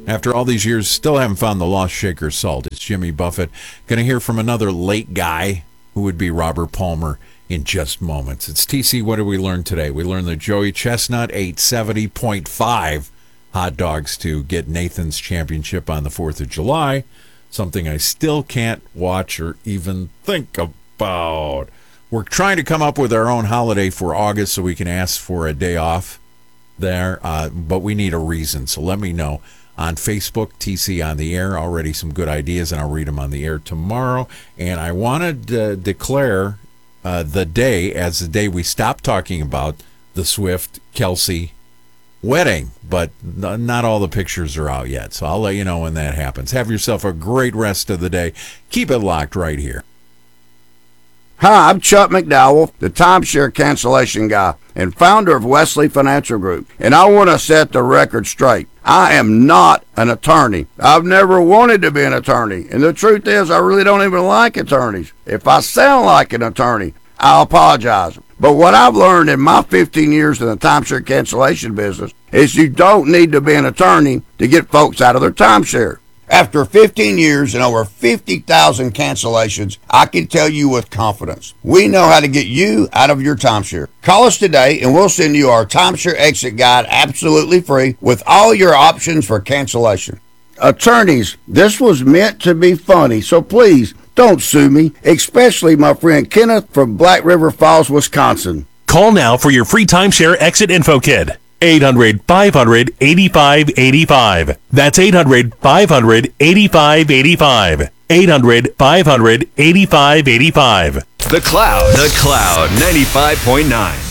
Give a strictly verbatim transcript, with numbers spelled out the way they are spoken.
After all these years, still haven't found the lost shaker salt. It's Jimmy Buffett. Going to hear from another late guy who would be Robert Palmer in just moments. It's T C. What did we learn today? We learned that Joey Chestnut ate seventy point five hot dogs to get Nathan's championship on the fourth of July, something I still can't watch or even think about. We're trying to come up with our own holiday for August so we can ask for a day off there, uh, but we need a reason, so let me know. On Facebook, T C on the Air, already some good ideas, and I'll read them on the air tomorrow. And I want to uh, declare uh, the day as the day we stop talking about the Swift-Kelsey wedding, but n- not all the pictures are out yet, so I'll let you know when that happens. Have yourself a great rest of the day. Keep it locked right here. Hi, I'm Chuck McDowell, the timeshare cancellation guy and founder of Wesley Financial Group, and I want to set the record straight. I am not an attorney. I've never wanted to be an attorney, and the truth is I really don't even like attorneys. If I sound like an attorney, I apologize. But what I've learned in my fifteen years in the timeshare cancellation business is you don't need to be an attorney to get folks out of their timeshare. After fifteen years and over fifty thousand cancellations, I can tell you with confidence, we know how to get you out of your timeshare. Call us today and we'll send you our timeshare exit guide absolutely free with all your options for cancellation. Attorneys, this was meant to be funny, so please don't sue me, especially my friend Kenneth from Black River Falls, Wisconsin. Call now for your free timeshare exit info kit. eight hundred, five hundred, eighty-five eighty-five. That's eight hundred, five hundred, eighty-five eighty-five. eight hundred, five hundred, eighty-five eighty-five. The Cloud. The Cloud ninety-five point nine.